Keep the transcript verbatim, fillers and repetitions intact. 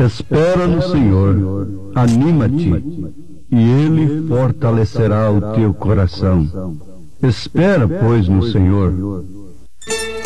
Espera no Senhor, anima-te, e Ele fortalecerá o teu coração. Espera, pois, no Senhor,